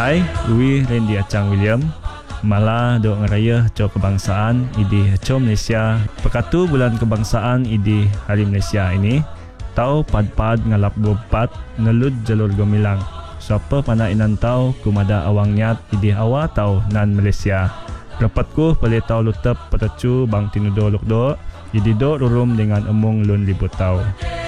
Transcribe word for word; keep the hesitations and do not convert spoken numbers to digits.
Hai, Uwi Randy Acang William. Malah dok ngeraya co kebangsaan idi co Malaysia. Pekatu bulan kebangsaan idi Hari Malaysia ini. Tau pad-pad ngalap bupat nelud jalur gemilang. Siapa pana inan tau kumada awang nyat idi awa tau nan Malaysia. Rapatku boleh tau lutap patacu bang tinudo lukdo. Idi do rurum dengan emung lun libut tau.